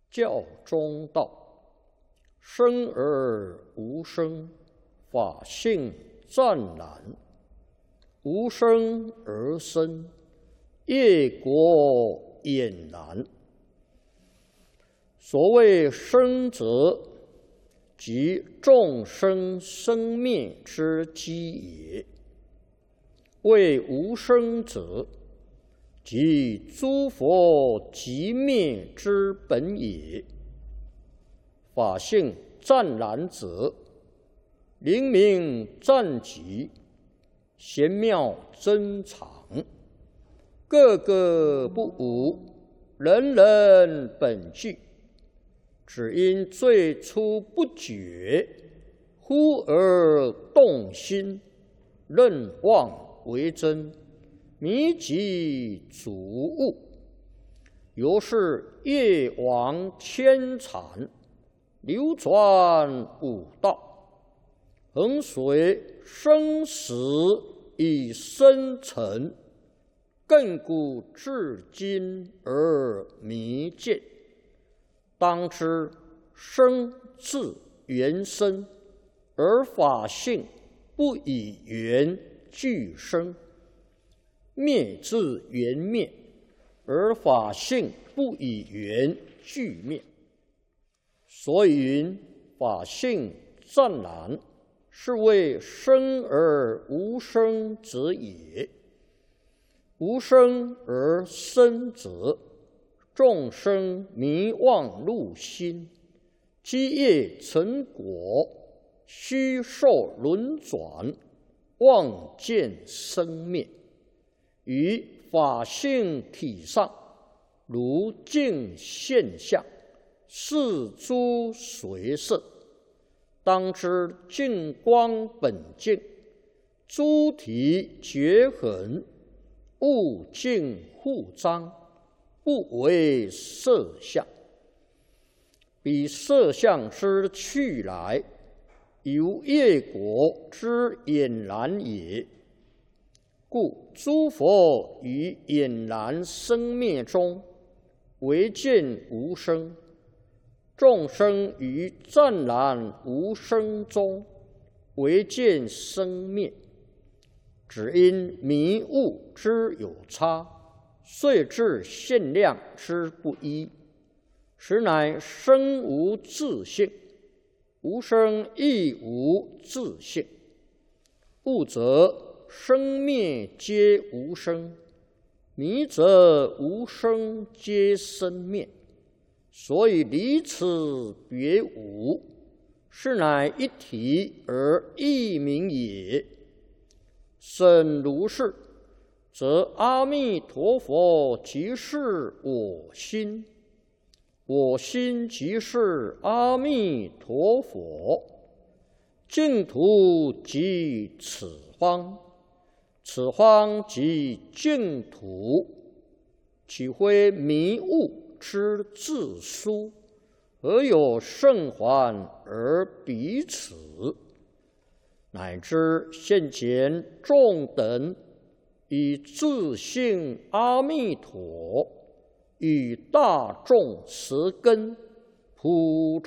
教中道，生而无生，法性湛然；无生而生，业果俨然。所谓生者，即众生生灭之基也；谓无生者，即诸佛寂灭之本也。法性湛然者，灵明湛极，玄妙珍藏，个个不无，人人本具。只因最初不觉，忽而动心，认妄为真，迷己主悟，由是业王牵缠，流转五道，恒随生死以生成，亘古至今而弥见。当知生自缘生，而法性不以缘俱生；灭自缘灭，而法性不以缘俱灭。所以云法性湛然，是谓生而无生者也。无生而生者，众生迷妄入心，积业成果，虚受轮转，妄见生灭。于法性体上，如镜现象，是诸随色。当知净光本净，诸体绝痕，物净互彰，不为色相。彼色相之去来，由业果之俨然也。故诸佛于俨然生灭中，唯见无生；众生于湛然无生中，唯见生灭。只因迷悟之有差，遂致现量之不一，实乃生无自性，无生亦无自性。悟则生灭皆无生，迷则无生皆生灭。所以离此别无，是乃一体而异名也。审如是，则阿弥陀佛即是我心，我心即是阿弥陀佛，净土即此方，此方即净土，岂非迷悟之自殊？何有甚缓而彼此？乃至现前众等以自性阿弥陀与大众持根普